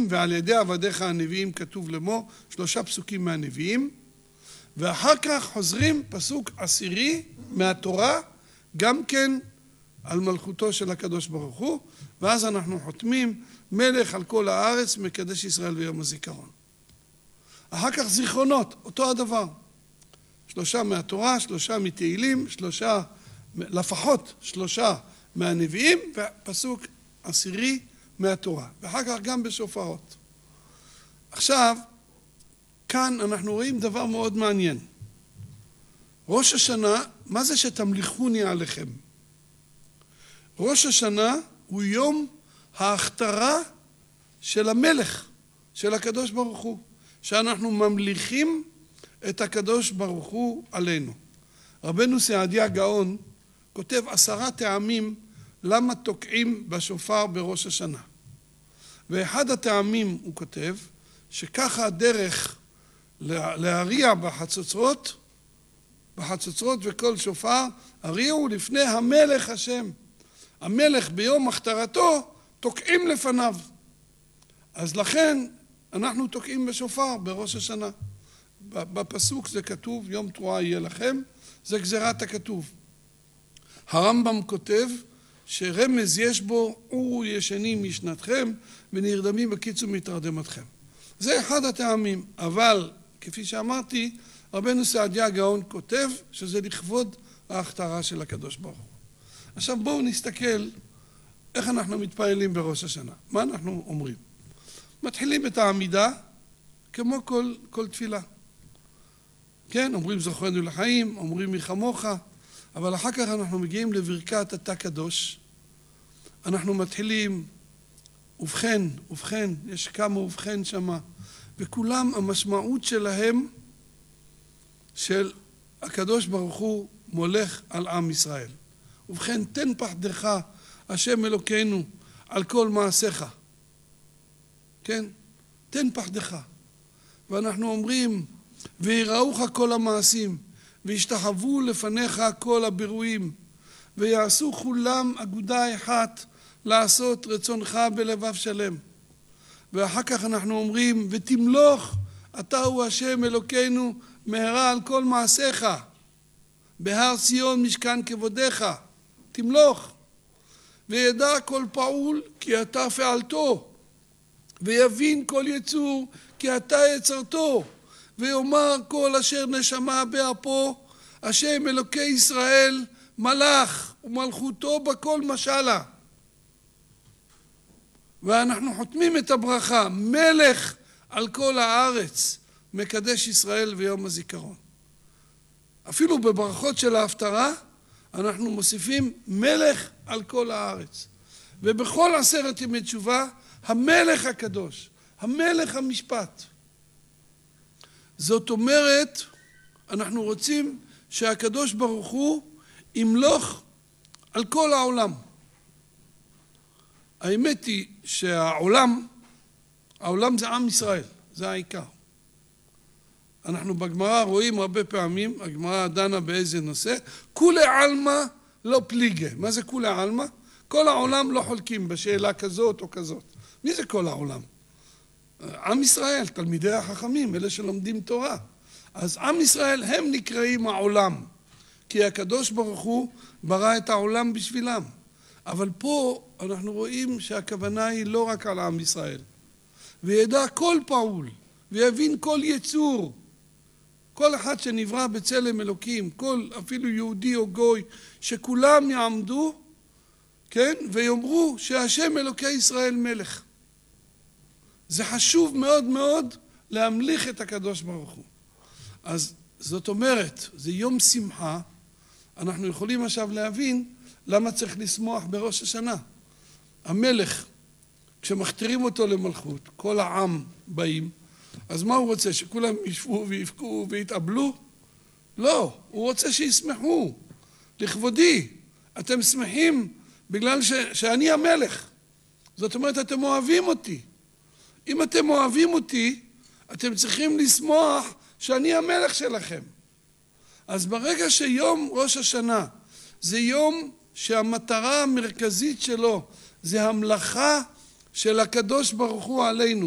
ועל ידי עבדיך הנביאים כתוב לאמור, 3 פסוקים מהנביאים, ואחר כך חוזרים פסוק 10 מהתורה, גם כן על מלכותו של הקדוש ברוך הוא, ואז אנחנו חותמים מלך על כל הארץ, מקדש ישראל ויום הזיכרון. אחר כך זיכרונות, אותו הדבר. 3 מהתורה, 3 מתהילים, לפחות 3 מהנביאים, ופסוק 10 מהתורה. ואחר כך גם בשופרות. עכשיו, כאן אנחנו רואים דבר מאוד מעניין. ראש השנה, מה זה שתמליכוני עליכם? ראש השנה הוא יום ההכתרה של המלך, של הקדוש ברוך הוא, שאנחנו ממליכים את הקדוש ברוך הוא עלינו. רבנו סעדיה גאון כותב 10 טעמים למה תוקעים בשופר בראש השנה. ואחד הטעמים הוא כותב שככה הדרך להריע בחצוצרות וכל שופר, הריעו לפני המלך השם. המלך ביום הכתרתו תוקעים לפניו. אז לכן אנחנו תוקעים בשופר בראש השנה. בפסוק זה כתוב, יום תרועה יהיה לכם, זה גזירת הכתוב. הרמב"ם כותב שרמז יש בו, עורו ישנים משנתכם ונרדמים בקיצו מתרדמתכם. זה אחד הטעמים, אבל כפי שאמרתי, רבנו סעדיה גאון כותב שזה לכבוד ההכתרה של הקדוש ברוך הוא. עכשיו בואו נסתכל איך אנחנו מתפעלים בראש השנה. מה אנחנו אומרים? מתחילים את העמידה כמו כל תפילה. כן, אומרים זכרנו לחיים, אומרים מי כמוך, אבל אחר כך אנחנו מגיעים לברכת אתה קדוש. אנחנו מתחילים, ובכן, יש כמה ובכן שמה, וכולם המשמעות שלהם של הקדוש ברוך הוא מולך על עם ישראל. ובכן, תן פחדך, השם אלוקינו, על כל מעשיך. כן? תן פחדך. ואנחנו אומרים, ויראוך כל המעשים, וישתחוו לפניך כל הבירואים, ויעשו כולם אגודה אחת לעשות רצונך בלבב שלם. ואחר כך אנחנו אומרים, ותמלוך אתה הוא השם אלוקינו מהרה על כל מעשיך. בהר ציון משכן כבודך, תמלוך. וידע כל פעול כי אתה פעלתו, ויבין כל יצור כי אתה יצרתו, ויאמר כל אשר נשמה באפו, השם אלוקי ישראל מלך ומלכותו בכל משלה. ואנחנו חותמים את הברכה, מלך על כל הארץ, מקדש ישראל ויום הזיכרון. אפילו בברכות של ההפטרה, אנחנו מוסיפים מלך על כל הארץ. ובכל 10 ימי תשובה, המלך הקדוש, המלך המשפט. זאת אומרת, אנחנו רוצים שהקדוש ברוך הוא ימלוך על כל העולם. האמת היא שהעולם זה עם ישראל, זה העיקר. אנחנו בגמרא רואים הרבה פעמים, הגמרא דנה באיזה נושא, כולי עלמא לא פליגה. מה זה כולי עלמא? כל העולם לא חולקים בשאלה כזאת או כזאת. מי זה כל העולם? עם ישראל, תלמידי החכמים, אלה שלומדים תורה. אז עם ישראל הם נקראים העולם, כי הקדוש ברוך הוא ברא את העולם בשבילם. אבל פה אנחנו רואים שהכוונה היא לא רק על עם ישראל. וידע כל פעול, ויבין כל יצור, כל אחד שנברא בצלם אלוקים, אפילו יהודי או גוי, שכולם יעמדו, כן, ויאמרו שהשם אלוקי ישראל מלך. זה חשוב מאוד מאוד להמליך את הקדוש ברוך הוא. אז זאת אומרת, זה יום שמחה, אנחנו יכולים עכשיו להבין למה צריך לשמוח בראש השנה. המלך, כשמכתירים אותו למלכות, כל העם באים, אז מה הוא רוצה? שכולם ישבו ויבכו ויתאבלו? לא, הוא רוצה שישמחו. לכבודי, אתם שמחים בגלל שאני המלך. זאת אומרת, אתם אוהבים אותי. אם אתם אוהבים אותי, אתם צריכים לשמוח שאני המלך שלכם. אז ברגע שיום ראש השנה זה יום שהמטרה המרכזית שלו זה המלאכה של הקדוש ברוך הוא עלינו,